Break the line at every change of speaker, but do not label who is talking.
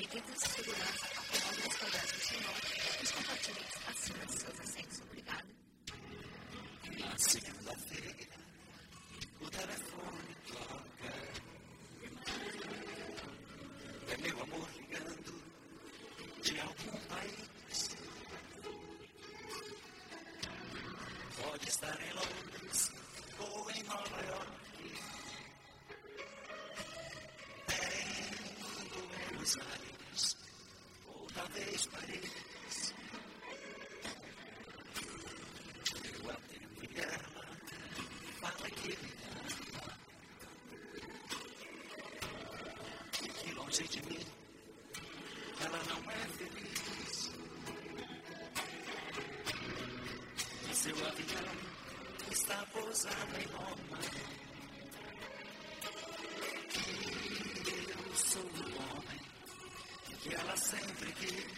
Medidas de segurança acomodam os progressos de nós. Os compartilhem acima de seus assentos. Obrigada.
Na segunda-feira, o telefone toca. É meu amor ligando de algum país. Pode estar em Londres ou em Nova York. Em Buenos Aires ou talvez Paris. Eu atendo e ela fala que me ama. E que longe de mim ela não é feliz. E seu avião está pousando em Roma. E eu sou o homem que ela sempre quis.